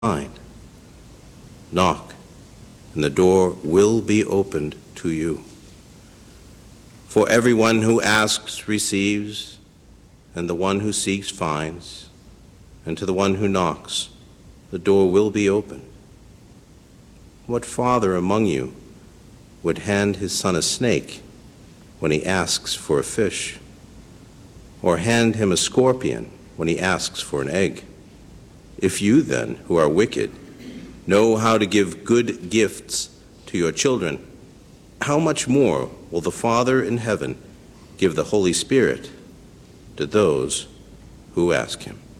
find. Knock, and the door will be opened to you. For everyone who asks receives, and the one who seeks finds, and to the one who knocks, the door will be opened. What father among you would hand his son a snake when he asks for a fish, or hand him a scorpion when he asks for an egg? If you then, who are wicked, know how to give good gifts to your children, how much more will the Father in heaven give the Holy Spirit to those who ask him?